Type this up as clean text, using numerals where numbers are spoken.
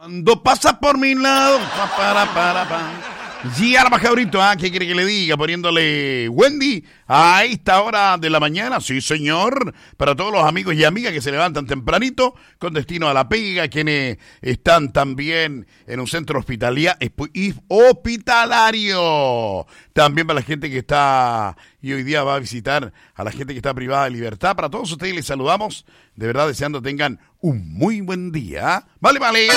Cuando pasa por mi lado. Sí, ahora más cabrito, ¿qué quiere que le diga? Poniéndole Wendy a esta hora de la mañana, sí señor, para todos los amigos y amigas que se levantan tempranito con destino a la pega, quienes están también en un centro hospitalario, también para la gente que está y hoy día va a visitar a la gente que está privada de libertad. Para todos ustedes les saludamos, de verdad deseando tengan un muy buen día. Vale.